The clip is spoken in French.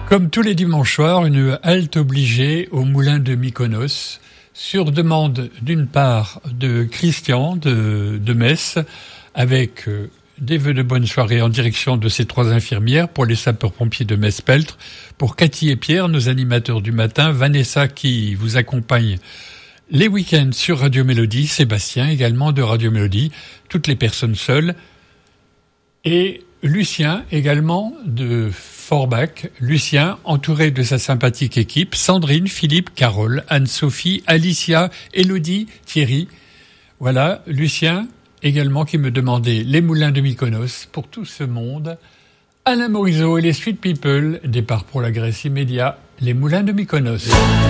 Comme tous les dimanches soirs, une halte obligée au moulin de Mykonos, sur demande d'une part de Christian de Metz, avec des vœux de bonne soirée en direction de ces trois infirmières pour les sapeurs-pompiers de Metz-Peltre, pour Cathy et Pierre, nos animateurs du matin, Vanessa qui vous accompagne les week-ends sur Radio Mélodie, Sébastien également de Radio Mélodie, toutes les personnes seules, et Lucien également de Forbach. Lucien entouré de sa sympathique équipe, Sandrine, Philippe, Carole, Anne-Sophie, Alicia, Élodie, Thierry. Voilà, Lucien également qui me demandait les moulins de Mykonos pour tout ce monde. Alain Morisot et les Sweet People, départ pour la Grèce immédiat, les moulins de Mykonos.